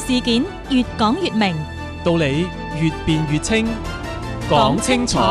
事件越講越明， 道理越辯越清，講清楚。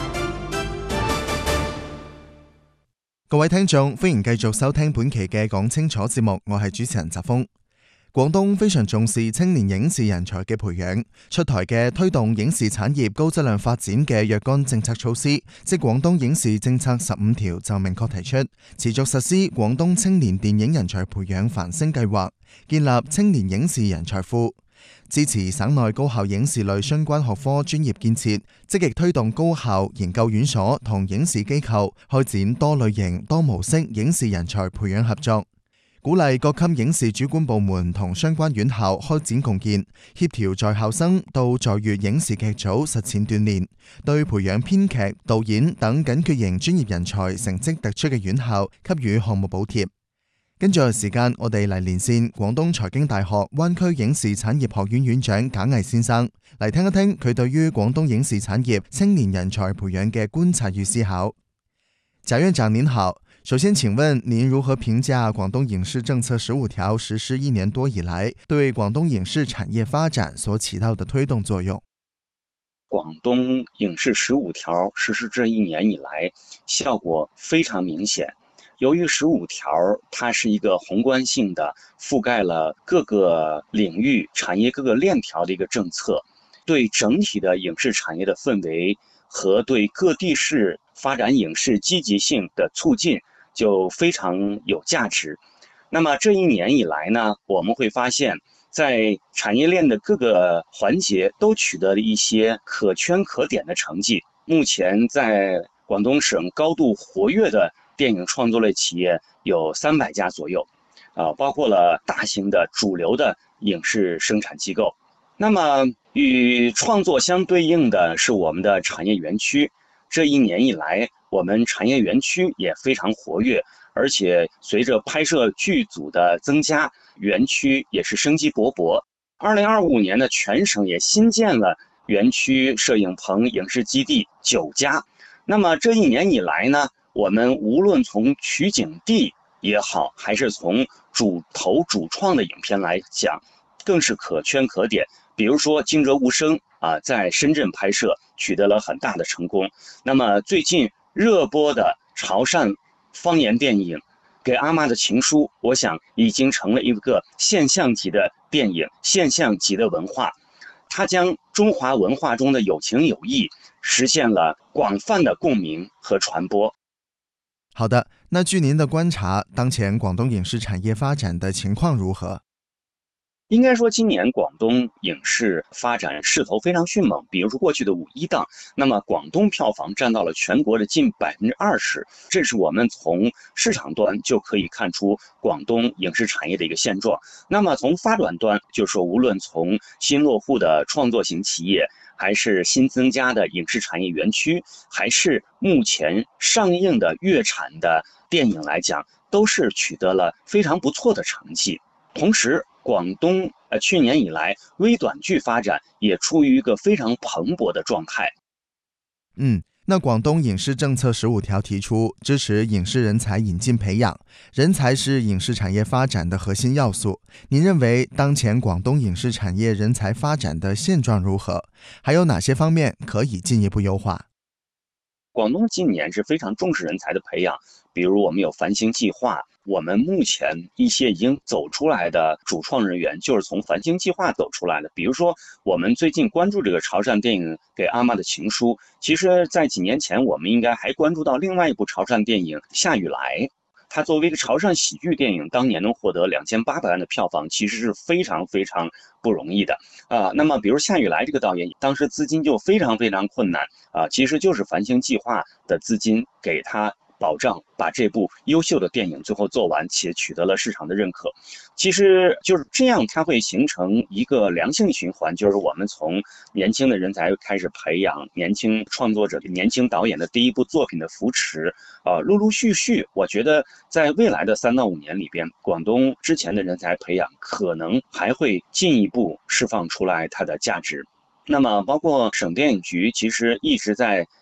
各位聽眾，歡迎繼續收聽本期嘅講清楚節目，我係主持人澤峰。廣東非常重視青年影視人才嘅培養，出台嘅推動影視產業高質量發展嘅若干政策措施，即廣東影視政策15條就明確提出，持續實施廣東青年電影人才培養繁星計劃，建立青年影視人才庫，支持省內高校影視類相關學科專業建設，積極推動高校、研究院所同影視機構開展多類型、多模式影視人才培養合作，鼓勵各級影視主管部門同相關院校開展共建，協調在校生到在粵影視劇組實踐鍛鍊，對培養編劇、導演等緊缺型專業人才成績突出嘅院校給予項目補貼。跟住時間，我哋嚟連線廣東財經大學灣區影視產業學院院長賈毅先生，嚟聽一聽佢對於廣東影視產業青年人才培養嘅觀察與思考。賈院長您好，首先請問您如何評價廣東影視政策15條實施1年多以來，對廣東影視產業發展所起到的推動作用？ 廣東影視15條實施這1年以來，效果非常明顯。由於15條它是一個宏觀性的，覆蓋了各個領域產業各個鏈條的一個政策，對整體的影視產業的氛圍和對各地市發展影視積極性的促進就非常有價值。那麼這1年以來呢，我們會發現在產業鏈的各個環節都取得了一些可圈可點的成績。目前在廣東省高度活躍的電影創作類企業有300家左右，包括了大型的主流的影視生產機構。那麼與創作相對應的是我們的產業園區，這1年以來，我們產業園區也非常活躍，而且隨着拍攝劇組的增加，園區也是生機勃勃。2025年的全省也新建了園區攝影棚影視基地9家。那麼這1年以來呢，我們無論從取景地也好，還是從主投主創的影片來講，更是可圈可點。比如說《驚蟄無聲》在深圳拍攝取得了很大的成功。那麼最近熱播的潮汕方言電影《給阿媽的情書》，我想已經成了一個現象級的電影，現象級的文化。它將中華文化中的有情有義實現了廣泛的共鳴和傳播。 好的，那據您的觀察，當前廣東影視產業發展的情況如何？ 應該說今年廣東影視發展勢頭非常迅猛，比如說過去的5·1檔，那麼廣東票房佔到了全國的近20%，這是我們從市場端就可以看出廣東影視產業的一個現狀。那麼從發展端，就是說無論從新落戶的創作型企業，還是新增加的影視產業園區，還是目前上映的粵產的電影來講，都是取得了非常不錯的成績。同時廣東去年以來微短劇發展也處於一個非常蓬勃的狀態。 那廣東影視政策15條提出支持影視人才引進培養，人才是影視產業發展的核心要素。您認為當前廣東影視產業人才發展的現狀如何？還有哪些方面可以進一步優化？ 廣東近年是非常重視人才的培養，比如我們有繁星計劃，我們目前一些已經走出來的主創人員就是從繁星計劃走出來的。比如說我們最近關注這個潮汕電影《給阿媽的情書》，其實在幾年前我們應該還關注到另外一部潮汕電影《下雨來》，它作為一個潮汕喜劇電影，當年能獲得2800萬的票房，其實是非常非常不容易的。那麼比如夏雨來這個導演，當時資金就非常非常困難，其實就是繁星計劃的資金給他保障，把這部優秀的電影最後做完，且取得了市場的認可。其實就是這樣，它會形成一個良性循環，就是我們從年輕的人才開始培養年輕創作者、年輕導演的第一部作品的扶持，陸陸續續，我覺得在未來的3到5年裏邊，廣東之前的人才培養可能還會進一步釋放出來它的價值。那麼包括省電影局其實一直在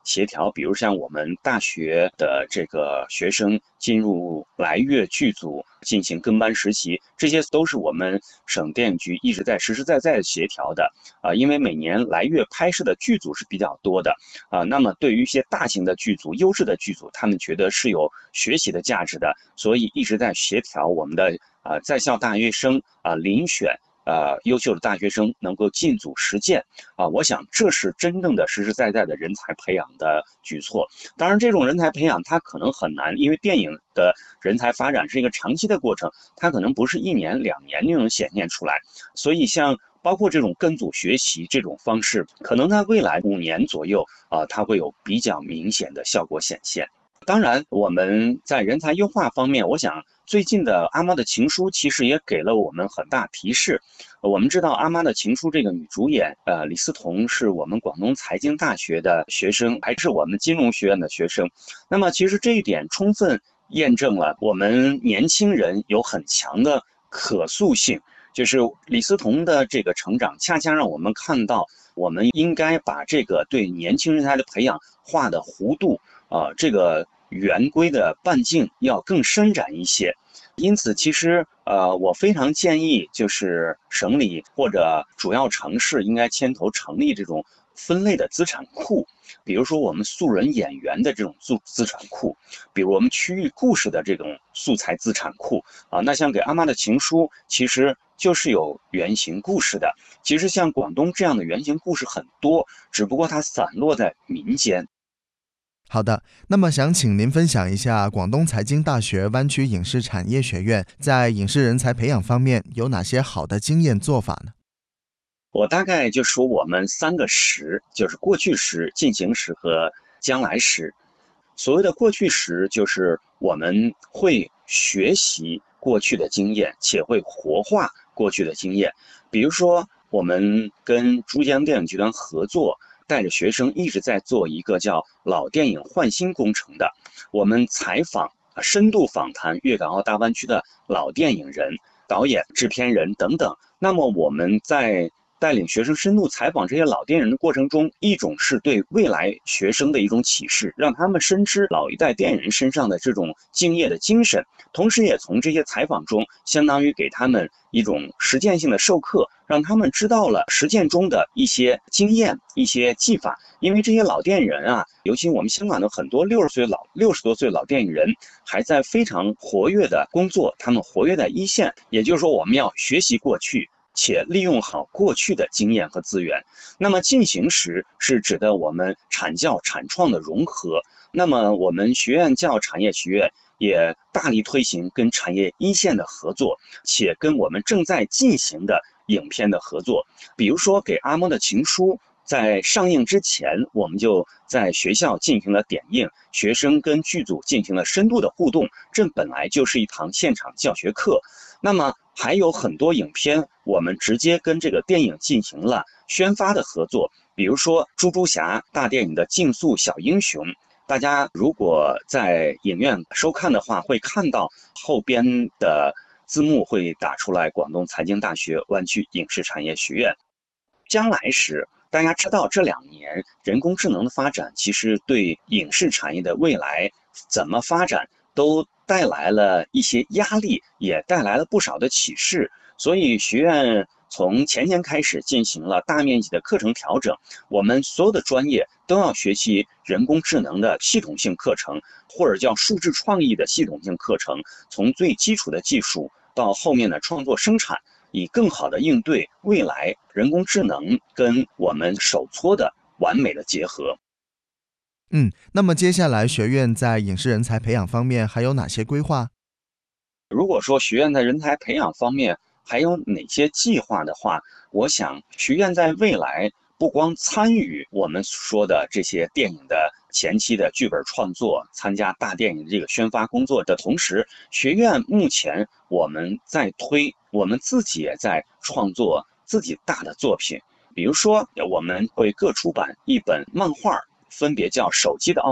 协调，比如像我们大学的这个学生进入来粤剧组进行跟班实习，这些都是我们省电影局一直在实实在在的协调的因为每年来粤拍摄的剧组是比较多的那么对于一些大型的剧组、优质的剧组，他们觉得是有学习的价值的，所以一直在协调我们的在校大学生遴选优秀的大学生能够进组实践我想这是真正的实实在在的人才培养的举措。当然，这种人才培养它可能很难，因为电影的人才发展是一个长期的过程，它可能不是1年2年就能显现出来。所以像包括这种跟组学习这种方式，可能在未来5年左右它会有比较明显的效果显现。当然，我们在人才优化方面，我想最近的《阿妈的情书》其实也给了我们很大提示。我们知道《阿妈的情书》这个女主演李思彤是我们广东财经大学的学生，还是我们金融学院的学生。那么其实这一点充分验证了我们年轻人有很强的可塑性。就是李思彤的这个成长，恰恰让我们看到，我们应该把这个对年轻人才的培养画的弧度这个圆规的半径要更伸展一些。因此其实我非常建议就是省里或者主要城市应该牵头成立这种分类的资产库，比如说我们素人演员的这种资产库，比如我们区域故事的这种素材资产库那像给阿妈的情书其实就是有原型故事的。其实像广东这样的原型故事很多，只不过它散落在民间。 好的，那么想请您分享一下广东财经大学湾区影视产业学院在影视人才培养方面有哪些好的经验做法呢？ 我大概就说我们3个时，就是过去时、进行时和将来时。所谓的过去时，就是我们会学习过去的经验，且会活化过去的经验。比如说，我们跟珠江电影集团合作，带着学生一直在做一个叫老电影焕新工程的。我们采访、深度访谈粤港澳大湾区的老电影人、导演、制片人等等。那么我们在带领学生深度采访这些老电影人的过程中，一种是对未来学生的一种启示，让他们深知老一代电影人身上的这种敬业的精神，同时也从这些采访中相当于给他们一种实践性的授课，让他们知道了实践中的一些经验、一些技法。因为这些老电影人尤其我们香港的很多60多岁老电影人还在非常活跃的工作，他们活跃在一线。也就是说，我们要学习过去，且利用好过去的经验和资源。那么进行时是指的我们产教产创的融合。那么我们学院教产业学院也大力推行跟产业一线的合作，且跟我们正在进行的影片的合作。比如说给阿猫的情书在上映之前，我们就在学校进行了点映，学生跟剧组进行了深度的互动，这本来就是一堂现场教学课。那么还有很多影片我们直接跟这个电影进行了宣发的合作，比如说猪猪侠大电影的竞速小英雄，大家如果在影院收看的话，会看到后边的字幕会打出来广东财经大学湾区影视产业学院。将来时大家知道这2年人工智能的发展其实对影视产业的未来怎么发展都带来了一些压力，也带来了不少的启示。所以学院从前年开始进行了大面积的课程调整，我们所有的专业都要学习人工智能的系统性课程，或者叫数字创意的系统性课程，从最基础的技术到后面的创作生产，以更好的应对未来人工智能跟我们手搓的完美的结合。 那么接下来学院在影视人才培养方面还有哪些规划？ 如果说学院在人才培养方面还有哪些计划的话，我想学院在未来不光参与我们说的这些电影的前期的剧本创作，参加大电影的这个宣发工作的同时，学院目前我们在推，我们自己也在创作自己大的作品。比如说我们会各出版一本漫画，分别叫《手机的奥秘》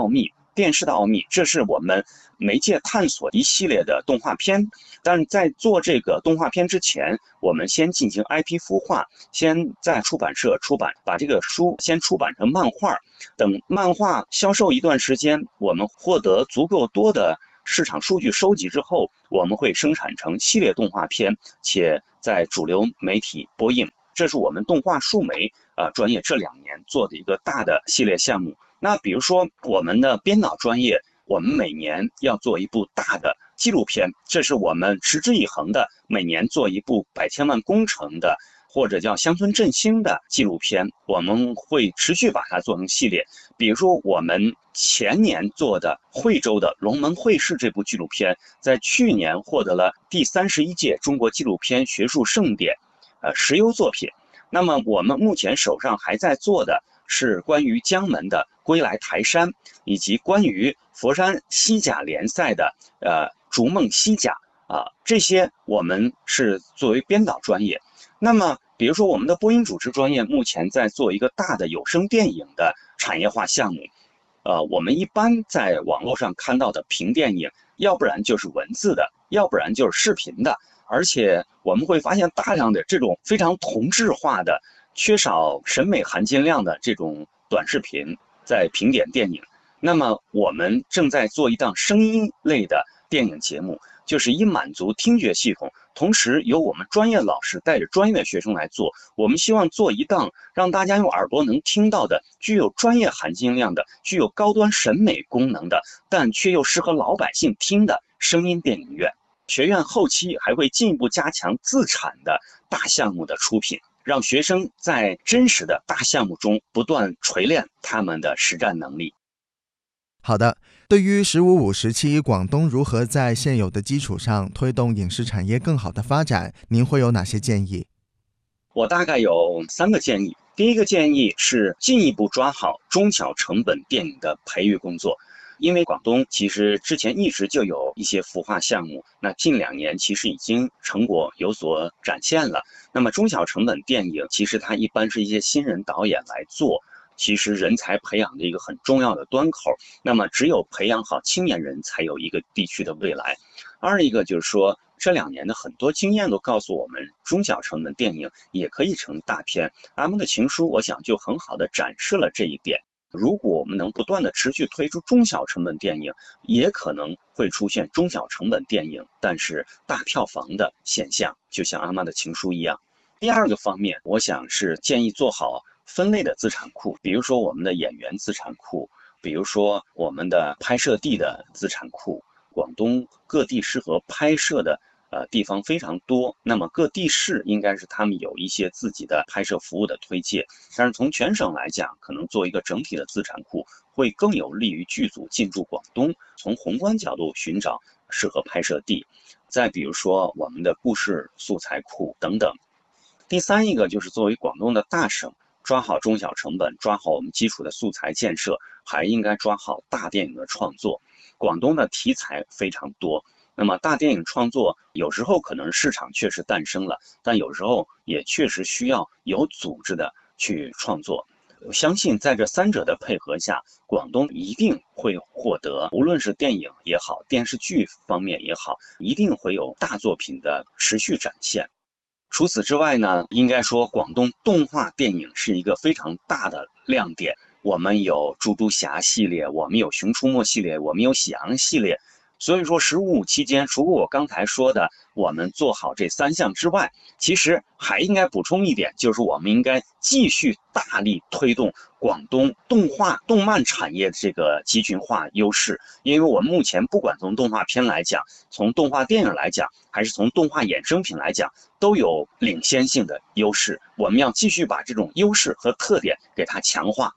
电视的奥秘，这是我们媒介探索一系列的动画片。但在做这个动画片之前，我们先进行 IP 孵化，先在出版社出版，把这个书先出版成漫画。等漫画销售一段时间，我们获得足够多的市场数据收集之后，我们会生产成系列动画片，且在主流媒体播映。这是我们动画数媒专业这2年做的一个大的系列项目。那比如说我们的编导专业，我们每年要做一部大的纪录片，这是我们持之以恒的，每年做一部百千万工程的或者叫乡村振兴的纪录片，我们会持续把它做成系列。比如说我们前年做的惠州的龙门会试这部纪录片，在去年获得了第31届中国纪录片学术盛典10优作品。那么我们目前手上还在做的是关于江门的归来台山，以及关于佛山西甲联赛的逐梦西甲这些我们是作为编导专业。那么比如说我们的播音主持专业目前在做一个大的有声电影的产业化项目。我们一般在网络上看到的评电影，要不然就是文字的，要不然就是视频的，而且我们会发现大量的这种非常同质化的、缺少审美含金量的这种短视频在评点电影。那么我们正在做一档声音类的电影节目，就是以满足听觉系统，同时由我们专业老师带着专业的学生来做。我们希望做一档让大家用耳朵能听到的、具有专业含金量的、具有高端审美功能的，但却又适合老百姓听的声音电影院。学院后期还会进一步加强自产的大项目的出品，让学生在真实的大项目中不断锤炼他们的实战能力。 好的，对于“15+5”时期广东如何在现有的基础上推动影视产业更好的发展，您会有哪些建议？ 我大概有3个建议。第一个建议是进一步抓好中小成本电影的培育工作。因为广东其实之前一直就有一些孵化项目，那近2年其实已经成果有所展现了。那么中小成本电影其实它一般是一些新人导演来做，其实人才培养的一个很重要的端口。那么只有培养好青年人，才有一个地区的未来。二一个就是说，这2年的很多经验都告诉我们，中小成本电影也可以成大片。阿梦的情书，我想就很好的展示了这一点。如果我们能不断的持续推出中小成本电影，也可能会出现中小成本电影但是大票房的现象，就像阿妈的情书一样。第二个方面，我想是建议做好分类的资产库，比如说我们的演员资产库，比如说我们的拍摄地的资产库。广东各地适合拍摄的地方非常多，那么各地市应该是他们有一些自己的拍摄服务的推介，但是从全省来讲，可能做一个整体的资产库会更有利于剧组进驻广东，从宏观角度寻找适合拍摄地。再比如说我们的故事素材库等等。第三一个就是作为广东的大省，抓好中小成本，抓好我们基础的素材建设，还应该抓好大电影的创作。广东的题材非常多，那么大电影创作有时候可能市场确实诞生了，但有时候也确实需要有组织的去创作。我相信在这3者的配合下，广东一定会获得，无论是电影也好，电视剧方面也好，一定会有大作品的持续展现。除此之外呢，应该说广东动画电影是一个非常大的亮点。我们有猪猪侠系列，我们有熊出没系列，我们有喜羊系列。所以说15+5期间，除了我刚才说的我们做好这3项之外，其实还应该补充一点，就是我们应该继续大力推动广东动画动漫产业的这个集群化优势。因为我们目前不管从动画片来讲，从动画电影来讲，还是从动画衍生品来讲，都有领先性的优势。我们要继续把这种优势和特点给它强化。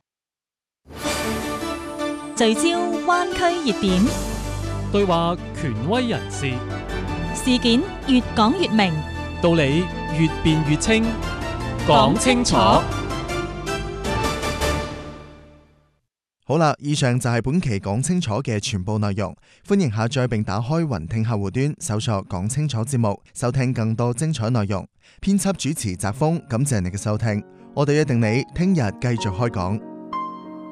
聚焦灣區熱點， 對話權威人士， 事件越講越明， 道理越辯越清，講清楚。 好啦，以上就係本期講清楚嘅全部內容。歡迎下載並打開雲聽客戶端，搜索講清楚節目，收聽更多精彩內容。編輯主持澤峰，感謝你嘅收聽。我哋約定你聽日繼續開講。